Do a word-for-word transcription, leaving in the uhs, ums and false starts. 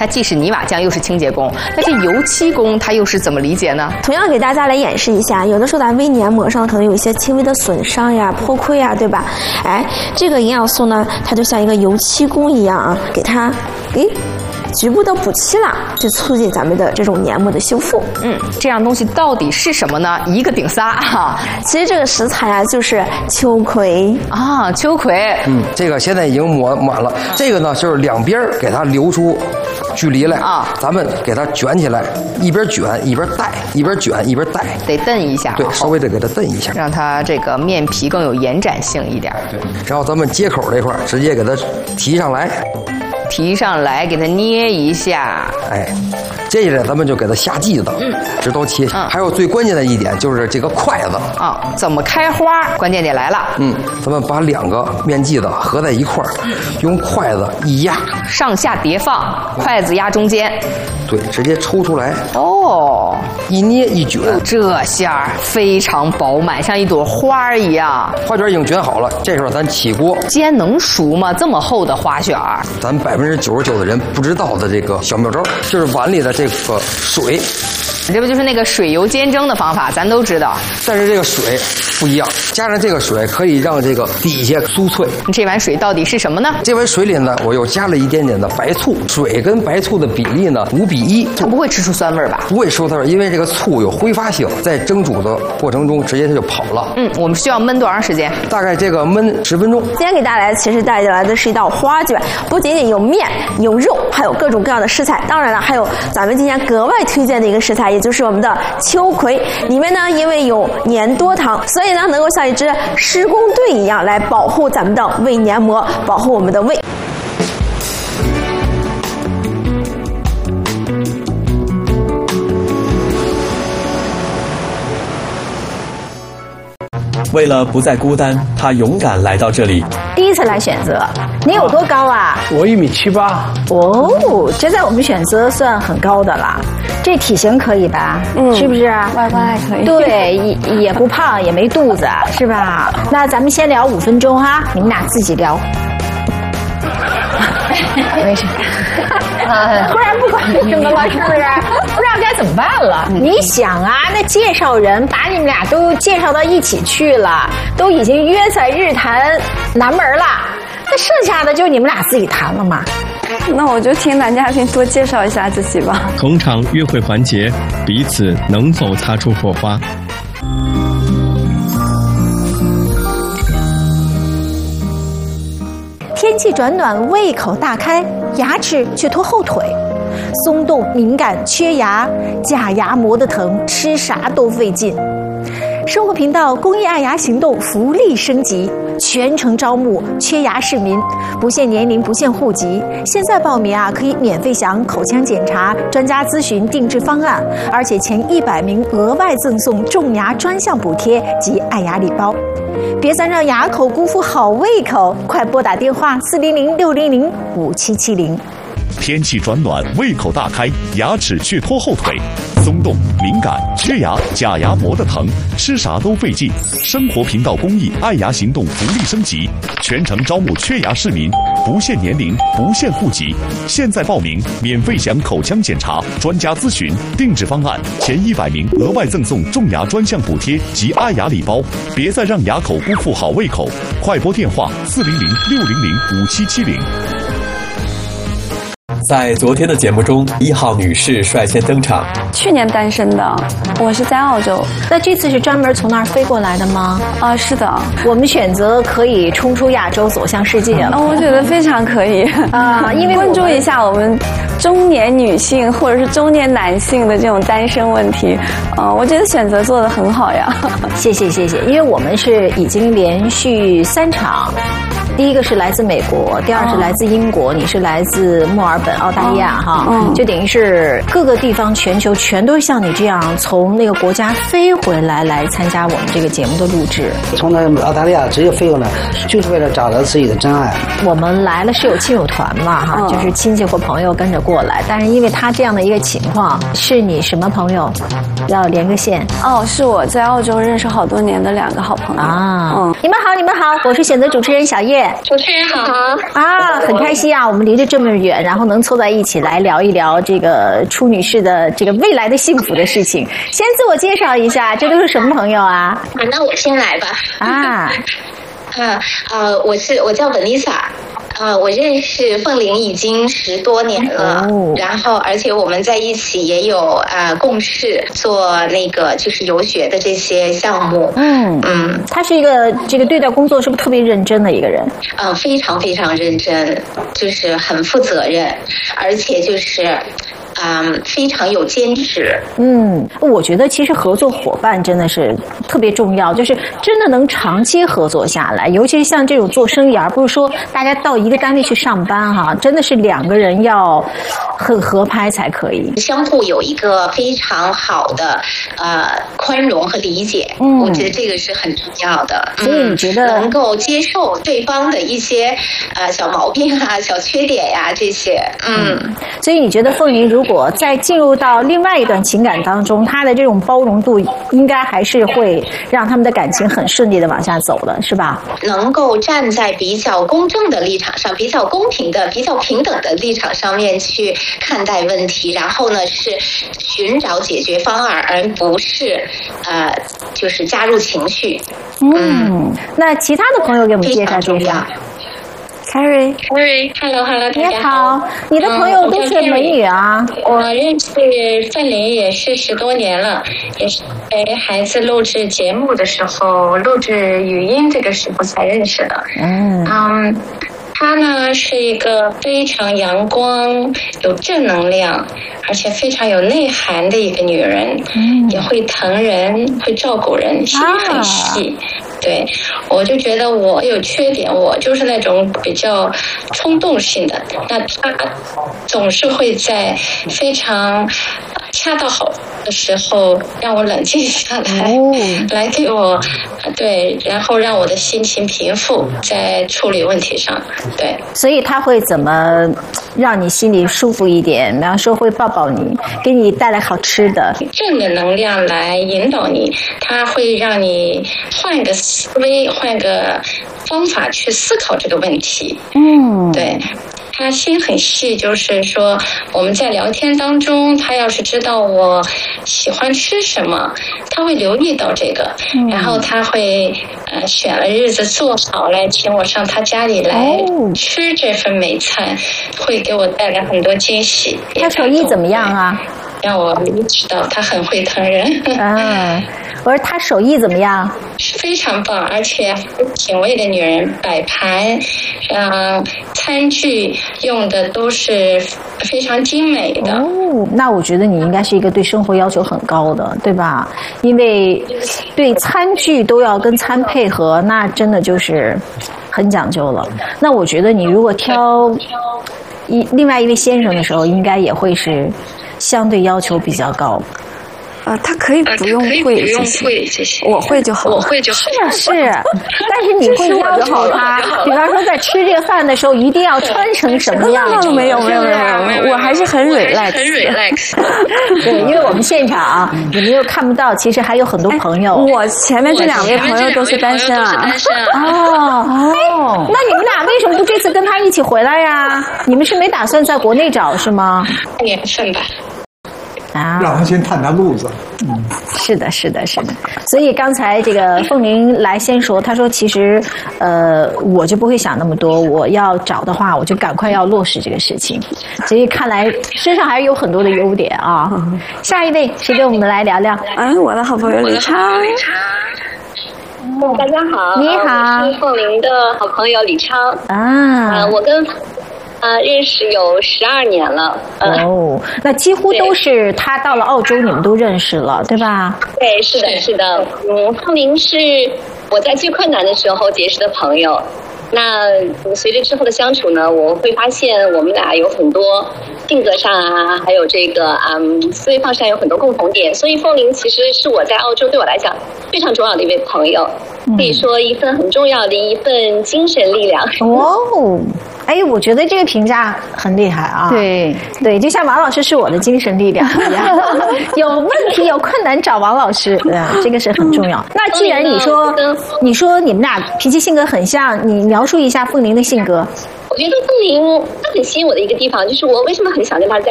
它既是泥瓦匠又是清洁工，那这油漆工它又是怎么理解呢？ 同样给大家来演示一下，有的时候咱微黏膜上可能有一些轻微的损伤呀、破溃呀，对吧？哎，这个营养素呢，它就像一个油漆工一样啊，给它，诶。局部的补漆了，去促进咱们的这种黏膜的修复。 嗯，这样东西到底是什么呢？一个顶仨哈。 其实这个食材啊，就是秋葵啊，秋葵。 嗯，这个现在已经抹满了。这个呢，就是两边给它留出距离来啊，咱们给它卷起来，一边卷一边带，一边卷一边带， 得蹬一下。 对，稍微得给它蹬一下， 让它这个面皮更有延展性一点。 对，然后咱们接口这块直接给它提上来。 提上来，给它捏一下。 哎，接下来咱们就给它下剂子，嗯，直刀切。嗯，还有最关键的一点就是这个筷子啊，怎么开花？关键点来了。 嗯，咱们把两个面剂子合在一块儿，用筷子一压， 上下叠放，筷子压中间。 对，直接抽出来。 哦， 一捏一卷， 这下非常饱满，像一朵花一样。 花卷已经卷好了，这时候咱起锅煎能熟吗？这么厚的花卷， 咱百分之九十九的人不知道的这个小妙招，就是碗里的这个水。 这不就是那个水油煎蒸的方法，咱都知道。 但是这个水不一样，加上这个水可以让这个底下酥脆。 这碗水到底是什么呢？ 这碗水里呢，我又加了一点点的白醋，水跟白醋的比例呢五比一。 它不会吃出酸味吧？ 不会吃出酸味，因为这个醋有挥发性，在蒸煮的过程中直接它就跑了。 嗯，我们需要焖多长时间？ 大概这个焖十分钟。 今天给大家来，其实带来的是一道花卷，不仅仅有面、有肉，还有各种各样的食材。当然了，还有咱们今天格外推荐的一个食材，也就是我们的秋葵。里面呢，因为有粘多糖，所以呢，能够像一支施工队一样来保护咱们的胃黏膜，保护我们的胃。 为了不再孤单，他勇敢来到这里。 第一次来选择，你有多高啊？ 我一米七八。 哦，这在我们选择算很高的了。这体型可以吧？嗯，是不是？ 外观还可以。 对，也也不胖，也没肚子，是吧？那咱们先聊五分钟哈，你们俩自己聊。没事。突然不管什么了，是不是？不知道该怎么办了。你想啊，那介绍人把你们俩都介绍到一起去了，都已经约在日坛南门了，那剩下的就你们俩自己谈了嘛。 那我就听男嘉宾多介绍一下自己吧。 同场约会环节，彼此能否擦出火花？ 天气转暖，胃口大开，牙齿却拖后腿，松动、敏感、缺牙，假牙磨得疼，吃啥都费劲。生活频道公益爱牙行动福利升级，全程招募缺牙市民，不限年龄，不限户籍。现在报名啊，可以免费享口腔检查、专家咨询、定制方案，而且前一百名额外赠送种牙专项补贴及爱牙礼包。别再让牙口辜负好胃口，快拨打电话四零零六零零五七七零。 天气转暖，胃口大开，牙齿却拖后腿，松动、敏感、缺牙，假牙磨得疼，吃啥都费劲。生活频道公益爱牙行动福利升级，全程招募缺牙市民，不限年龄，不限户籍。现在报名，免费享口腔检查、专家咨询、定制方案，前一百名额外赠送种牙专项补贴及爱牙礼包。别再让牙口辜负好胃口，快拨电话四零零六零零五七七零。 在昨天的节目中，一号女士率先登场。 去年单身的，我是在澳洲。 那这次是专门从那儿飞过来的吗？ 啊，是的。 我们选择可以冲出亚洲，走向世界了。 哦，我觉得非常可以啊，因为关注一下我们中年女性或者是中年男性的这种单身问题。啊，我觉得选择做得很好呀。 谢谢谢谢，因为我们是已经连续三场。第一个是来自美国，第二是来自英国，你是来自墨尔本、澳大利亚哈，嗯，就等于是各个地方全球全都像你这样从那个国家飞回来来参加我们这个节目的录制。 从那澳大利亚直接飞过来，就是为了找到自己的真爱。 我们来了是有亲友团嘛哈，就是亲戚或朋友跟着过来，但是因为他这样的一个情况，是你什么朋友？要连个线哦，是我在澳洲认识好多年的两个好朋友啊。嗯，你们好，你们好，我是选择主持人小叶。 主持人好。 啊，很开心啊，我们离得这么远，然后能凑在一起来聊一聊这个初女士的这个未来的幸福的事情。先自我介绍一下，这都是什么朋友啊？ 啊，那我先来吧。 啊， 啊呃，我是我叫文丽莎。呃，我认识凤玲已经十多年了，哦、然后而且我们在一起也有呃共事做那个就是游学的这些项目。 嗯嗯，他是一个这个对待工作是不是特别认真的一个人？ 嗯，非常非常认真，就是很负责任，而且就是。嗯，非常有坚持。 嗯，我觉得其实合作伙伴真的是特别重要，就是真的能长期合作下来，尤其是像这种做生意，而不是说大家到一个单位去上班哈，真的是两个人要很合拍才可以， 相互有一个非常好的呃宽容和理解。嗯，我觉得这个是很重要的。 所以你觉得、 嗯、能够接受对方的一些呃小毛病啊、小缺点呀、啊、这些。嗯， 嗯所以你觉得凤玲如果如果在进入到另外一段情感当中，他的这种包容度应该还是会让他们的感情很顺利的往下走的，是吧？ 能够站在比较公正的立场上，比较公平的、比较平等的立场上面去看待问题，然后呢是寻找解决方案，而不是呃就是加入情绪。 嗯，嗯那其他的朋友给我们介绍介绍。 Carrie，Carrie，Hello，Hello， 大家好。 好，你的朋友都是美女啊。 嗯、我认识凤玲也是十多年了，也是陪孩子录制节目的时候，录制语音这个时候才认识的。嗯。嗯，她呢是一个非常阳光、有正能量，而且非常有内涵的一个女人。嗯。也会疼人，会照顾人，心很细。啊对，我就觉得我有缺点，我就是那种比较冲动性的。那他总是会在非常恰到好的时候让我冷静下来，哦、来给我对，然后让我的心情平复，在处理问题上。对， 所以他会怎么让你心里舒服一点？比方说会抱抱你，给你带来好吃的， 正的能量来引导你，他会让你换个思维，换个方法去思考这个问题。嗯，对。他心很细，就是说我们在聊天当中，他要是知道我喜欢吃什么，他会留意到这个，嗯、然后他会呃选了日子做好来请我上他家里来吃这份美餐，哦、会给我带来很多惊喜。 他手艺怎么样啊？ 让我知道他很会疼人。 啊，我说他手艺怎么样？ 非常棒，而且品味的女人，摆盘，嗯，餐具用的都是非常精美的。 哦，那我觉得你应该是一个对生活要求很高的，对吧？因为对餐具都要跟餐配合，那真的就是很讲究了。那我觉得你如果挑一另外一位先生的时候，应该也会是相对要求比较高。 呃，他可以不用会这些，我会就好， 我会就好。 是是，但是你会要求他，比方说在吃这个饭的时候，一定要穿成什么样？ 没有没有没有没有，我还是很 relax， 很 relax。 对，因为我们现场你们又看不到，其实还有很多朋友。 我前面这两位朋友都是单身啊。 哦哦，那你们俩为什么不这次跟他一起回来呀？你们是没打算在国内找是吗？ 看缘分吧。 啊， 让他先探探路子。 嗯，是的，是的，是的。所以刚才这个凤玲来先说，她说其实，呃，我就不会想那么多，我要找的话，我就赶快要落实这个事情。所以看来身上还是有很多的优点啊。嗯、下一位，谁跟我们来聊聊？ 哎，我的好朋友李昌。 嗯，大家好， 你好， 我是凤玲的好朋友李昌。 啊， 呃，我跟。啊，认识有十二年了。 嗯、哦，那几乎都是他到了澳洲，你们都认识了，对吧？ 对，是的，是的。嗯，凤玲是我在最困难的时候结识的朋友。那随着之后的相处呢，我会发现我们俩有很多性格上啊，还有这个嗯思维方上有很多共同点。所以凤玲其实是我在澳洲对我来讲非常重要的一位朋友，可以说一份很重要的一份精神力量。 哦。 哎，我觉得这个评价很厉害啊。 对对，就像王老师是我的精神力量一样，有问题有困难找王老师，对，这个是很重要。那既然你说你说你们俩脾气性格很像，你描述一下凤玲的性格。 我觉得凤玲她很吸引我的一个地方，就是我为什么很想跟她在